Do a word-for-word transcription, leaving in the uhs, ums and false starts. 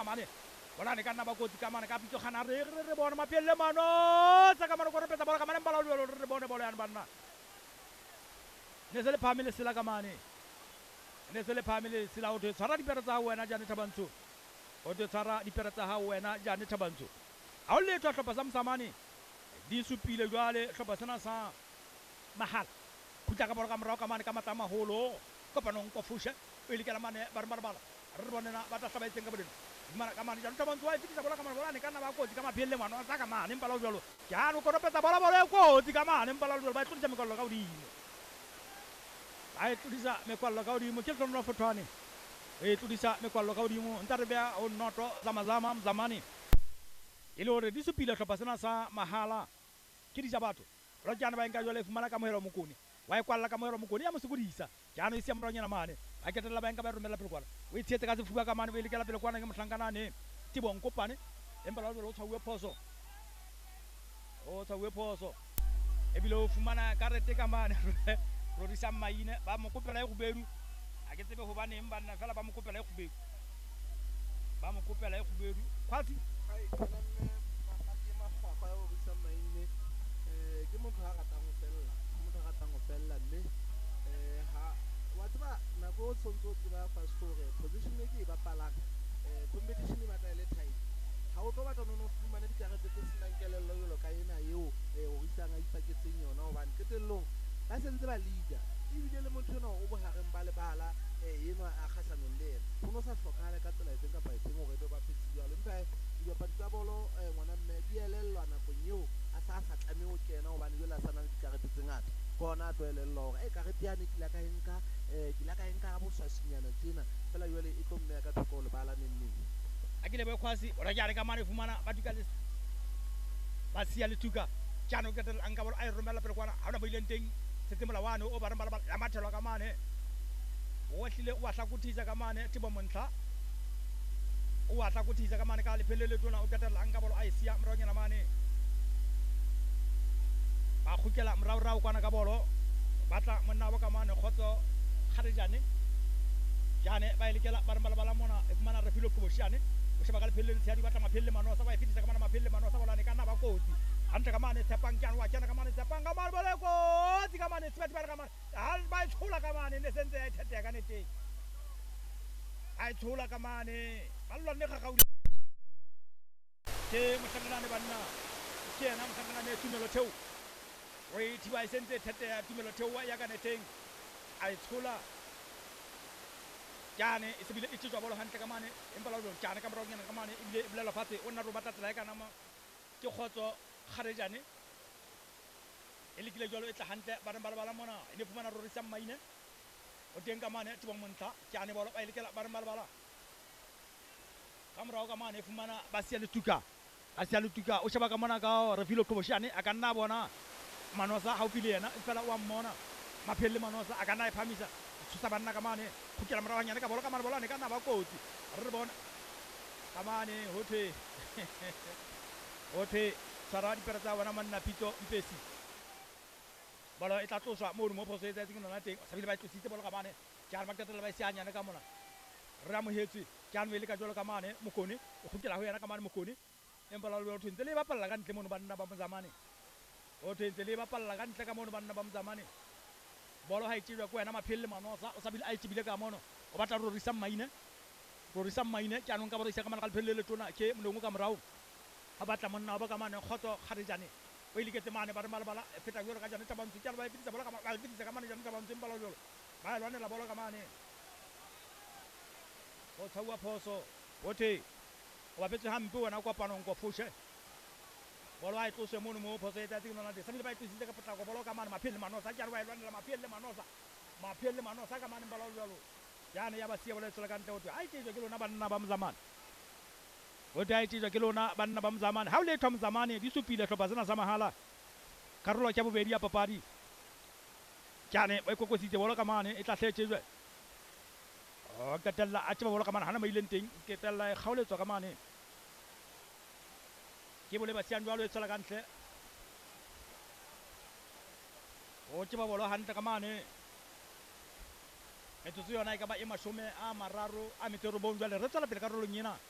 mane bola ne ka nna ba kotsi ka mane ka pitso gana re re bona maphelle mano tsa ka mane go re petsa bola ka mane mbala re bone bola yana banna ne se le phamile sila ka mane ne se le phamile sila o te tshwara dipere tsa wena jane Thabantsho o te tshwara dipere tsa wena jane Thabantsho a o letwa hlopha sa Msamane di supile jwale hlopha sena sa Mahala khutla ka bola ka morao ka mane ka matla maholo kopanong ko fushe o ile ka mane ba re bala re bonena ba tla hlabaetseng ka bodino mana ka mane jane Thabantsho wa fitisa bola ka mane bola ne ka nna ba kotsi ka maphelle mano a tsa ka mane mpala o jwalo jano ko ropetsa bola bola e kotsi ka mane mpala o jwalo ba tlodisa mekwallo ka hodimo ba tlodisa mekwallo ka hodimo ke tlono fothwane e tlodisa mekwallo ka hodimo nta re bea o noto Zamazama Mzamani ile hore di supile hlopha sena sa Mahala ke di ja batho lo jana ba enka jole fumana ka mohelo mokone wa e kwalla ka mohelo mokone ya mosukudisa jana isi amronyana mane a ketela ba enka ba romela pele kwana o itsetse ka sefuba ka mane ba ile kela pele kwana ke mohlankana ne Tibong Kopane empa la lo tshauwe phoso o tshauwe phoso e bile o fumana karete ka mane Rorisa Maine ba mo kopela e go beru a ke tsebe ho ba neng banna fela ba mo kopela e go beru ba mo kopela e go beru khwati hai kana mme ba ke magwagwa ya Rorisa Maine eh ke motho ha ratang go fella motho ha ratang go fella mme eh ha wa tsaba nako o tsontso tseba fast hore position e ke e bapalang eh competition e batla ile tight ha o tlo batla no no fumana dikarete tse senang kelello yolo ka ena eo eh Rorisa nga ipaketseng yona hobane ketellong ba sentse ba leader ibile le motho no o bohareng ba le bala eh eno a kgasanong le ena ho no sa hlokahale ka tsela etseng kapa etseng hore be ba fetsi jalo empa dipapadi tsa bolo eh ngwana mme di elellwa nakong eo a sa sa tlame ho kena hobane jwale a sana le dikarete tse ngata bona a tloelella hore e karete yane ke la ka enka eh ke la ka enka bo swasinyana tsena fela jwale e tlo mme ka thoko le bala neng a ke le be khwasi o ra jare ka mane fumana ba tuka le ba sia le tuka jano ke tla nka bolo a romela pele kwana ha ona ba ileng teng setse molawane o ba re bala ya mathelo ka mane o hlile o atla kuthiza ka mane Tibo Montla o atla kuthiza ka mane ka le phelele tona o ketela nka bolo a isia mronyana mane ba khukela mrao rao kwana ka bolo batla monna ba ka mane khotso Kharejane jane ba ile kela ba re bala bala mona e fumana re filo Khoboshane o sheba ka le phelele tshadi batla maphelle mano sa ba fitisa ka mane maphelle mano sa bola ne kana ba kotsi ante ka mane Tshepang kyana wa kyana ka mane Tshepang ka mane bole kotsi ka mane tsebati ba ka mane hal ba tshola ka mane ne sentse ya thete ka nete ai tshola ka mane ballo ne ga gaudi ke mohlangana ne banna ke na mohlangana ne Tumelo Theu re thiba sentse thete ya Tumelo Theu ya ka neteng ai tshola jane e sebile e tswa bolo hantle ka mane empa la jone jane ka moronyana ka mane ebile e bolela fatshe o nna ro batla tsela ka nama ke khotso Kharejane e le kile jalo e tla hantle ba re bala bala mona e ne fumana Rorisa Maine o teng ka mane Tibong Montla jane bolo ba ile kela ba re bala bala ka morao ka mane e fumana ba sia le tuka a sia le tuka o sheba ka mona ka re filo Khoboshane a ka nna bona Manosa haufi le yena e fela wa mmona maphelle Manosa a ka nna e phamisa tsusa banna ka mane khukela morawanyana ka bolo ka mane bola ne ka nna ba kotsi re bona ka mane hothe hothe tsara di perata wana manna Pito Mpesi bolo e tla tloswa mo mo phoso e tsa tseng nona teng sa bile ba tlositse bolo ka mane jana ba ketela ba sianyana ka mona re a mohetse jana wele ka jolo ka mane Mokone o khukela ho yana ka mane Mokone empa la lo thwentse le ba palla ka ntle mono banna ba Mzamane o thwentse le ba palla ka ntle ka mono banna ba Mzamane bolo ha itjwa ko yana maphelle Manosa o sa bile a itjibile ka mono o batla Rorisa Maine Rorisa Maine jana nka borisa ka mane ka le phelle le tona ke molongo ka morao ha batla monna ba ka mane khotso Kharejane o ile ketse mane ba re mala bala feta jolo ka jana Thabantsho tsala ba fitisa bola ka ba fitisa ka mane jana Thabantsho mbala jolo ba lwane la bola ka mane o tsawa phoso ote o bapetse hampe wena kwa panong kwa fushe bola ai tlose mono mo phoso e tsa tseng nona de sa bile ba itsitse ka potla go bola ka mane maphelle Manosa jana ba lwane la maphelle Manosa maphelle Manosa ka mane mbala jolo jana ya ba sia bola tsela ka ntle o ai tjejwa ke lona banna ba Mzamane o dai tjejwa ke lona banna ba Mzamane ha o le thwa Mzamane di supile hlopha tsena sa Mahala karolo ya bobedi ya papadi jane ba ikokositse bolo ka mane e tla hletsejwe o katella a tseba bolo ka mane hana maileng teng ke tella e khaoletswa ka mane ke bole ba siang jwalo e tsela ka ntle o tseba bolo hantle ka mane e tsotsi yona e ka ba e mashome a mararo a metero bon jwale re tsela pele karolong ena